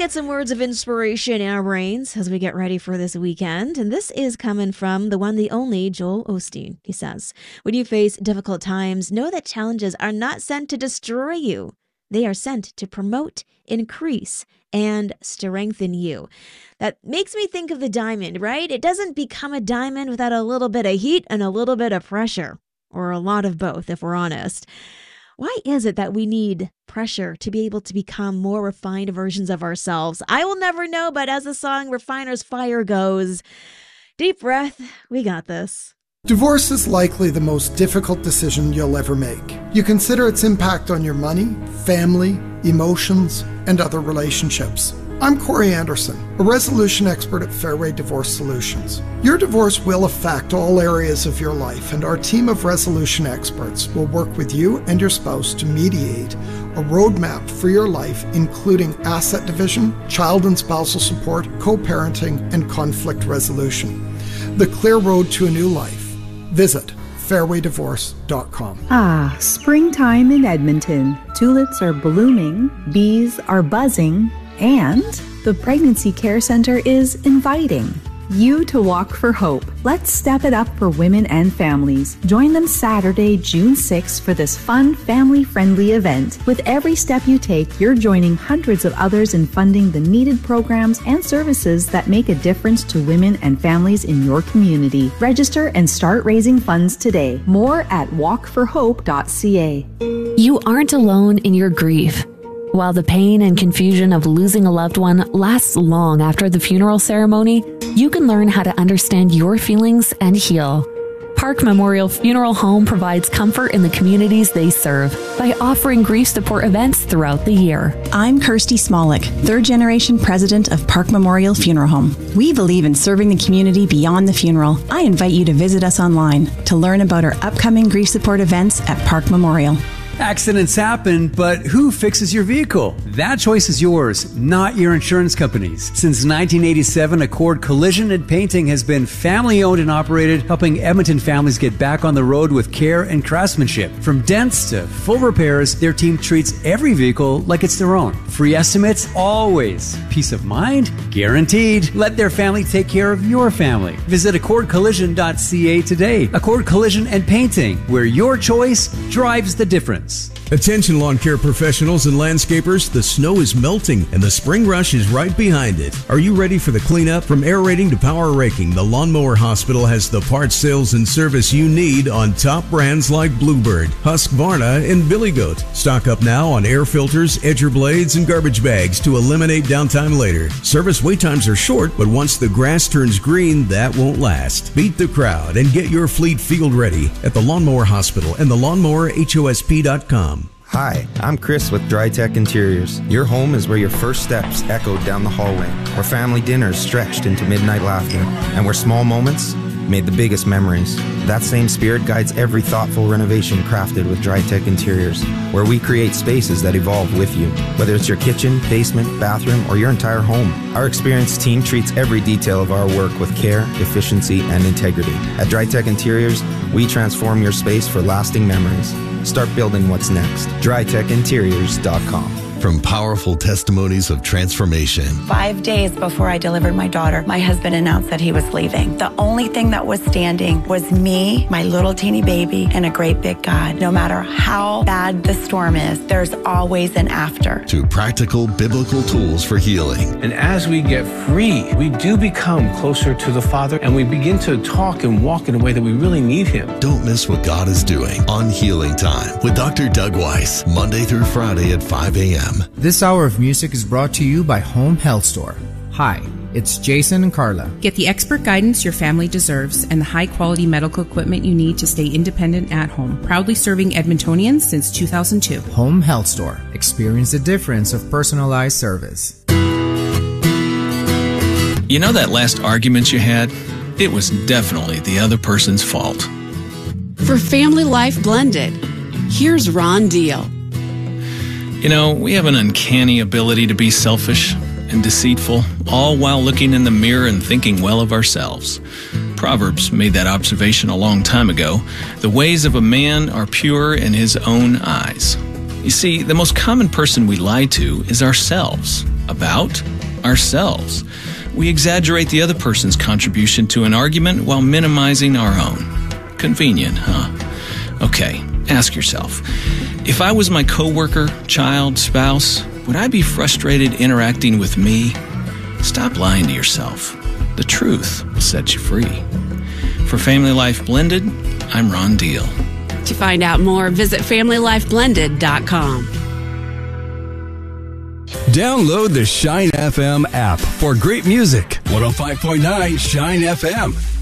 get some words of inspiration in our brains as we get ready for this weekend. And this is coming from the one, the only Joel Osteen. He says, when you face difficult times, know that challenges are not sent to destroy you. They are sent to promote, increase, and strengthen you. That makes me think of the diamond, right? It doesn't become a diamond without a little bit of heat and a little bit of pressure, or a lot of both, if we're honest. Why is it that we need pressure to be able to become more refined versions of ourselves? I will never know, but as the song Refiner's Fire goes, deep breath, we got this. Divorce is likely the most difficult decision you'll ever make. You consider its impact on your money, family, emotions, and other relationships. I'm Corey Anderson, a resolution expert at Fairway Divorce Solutions. Your divorce will affect all areas of your life, and our team of resolution experts will work with you and your spouse to mediate a roadmap for your life, including asset division, child and spousal support, co-parenting, and conflict resolution. The clear road to a new life. Visit fairwaydivorce.com. Ah, springtime in Edmonton. Tulips are blooming, bees are buzzing, and the Pregnancy Care Center is inviting you to walk for hope. Let's step it up for women and families. Join them Saturday, June 6th for this fun, family-friendly event. With every step you take, you're joining hundreds of others in funding the needed programs and services that make a difference to women and families in your community. Register and start raising funds today. More at walkforhope.ca. You aren't alone in your grief. While the pain and confusion of losing a loved one lasts long after the funeral ceremony, you can learn how to understand your feelings and heal. Park Memorial Funeral Home provides comfort in the communities they serve by offering grief support events throughout the year. I'm Kirsty Smolik, third-generation president of Park Memorial Funeral Home. We believe in serving the community beyond the funeral. I invite you to visit us online to learn about our upcoming grief support events at Park Memorial. Accidents happen, but who fixes your vehicle? That choice is yours, not your insurance company's. Since 1987, Accord Collision and Painting has been family-owned and operated, helping Edmonton families get back on the road with care and craftsmanship. From dents to full repairs, their team treats every vehicle like it's their own. Free estimates, always. Peace of mind, guaranteed. Let their family take care of your family. Visit accordcollision.ca today. Accord Collision and Painting, where your choice drives the difference. Attention lawn care professionals and landscapers, the snow is melting and the spring rush is right behind it. Are you ready for the cleanup? From aerating to power raking, the Lawnmower Hospital has the parts, sales, and service you need on top brands like Bluebird, Husqvarna, and Billy Goat. Stock up now on air filters, edger blades, and garbage bags to eliminate downtime later. Service wait times are short, but once the grass turns green, that won't last. Beat the crowd and get your fleet field ready at the Lawnmower Hospital and thelawnmowerhosp.com. Hi, I'm Chris with DryTech Interiors. Your home is where your first steps echoed down the hallway, where family dinners stretched into midnight laughter, and where small moments made the biggest memories. That same spirit guides every thoughtful renovation crafted with DryTech Interiors, where we create spaces that evolve with you. Whether it's your kitchen, basement, bathroom, or your entire home, our experienced team treats every detail of our work with care, efficiency, and integrity. At DryTech Interiors, we transform your space for lasting memories. Start building what's next. DryTechInteriors.com. From powerful testimonies of transformation. 5 days before I delivered my daughter, my husband announced that he was leaving. The only thing that was standing was me, my little teeny baby, and a great big God. No matter how bad the storm is, there's always an after. To practical biblical tools for healing. And as we get free, we do become closer to the Father, and we begin to talk and walk in a way that we really need Him. Don't miss what God is doing on Healing Time with Dr. Doug Weiss, Monday through Friday at 5 a.m. This hour of music is brought to you by Home Health Store. Hi, it's Jason and Carla. Get the expert guidance your family deserves and the high-quality medical equipment you need to stay independent at home. Proudly serving Edmontonians since 2002. Home Health Store. Experience the difference of personalized service. You know that last argument you had? It was definitely the other person's fault. For Family Life Blended, here's Ron Deal. You know, we have an uncanny ability to be selfish and deceitful, all while looking in the mirror and thinking well of ourselves. Proverbs made that observation a long time ago. The ways of a man are pure in his own eyes. You see, the most common person we lie to is ourselves. About ourselves. We exaggerate the other person's contribution to an argument while minimizing our own. Convenient, huh? Okay, ask yourself, if I was my coworker, child, spouse, would I be frustrated interacting with me? Stop lying to yourself. The truth will set you free. For Family Life Blended, I'm Ron Deal. To find out more, visit FamilyLifeBlended.com. Download the Shine FM app for great music. 105.9 Shine FM.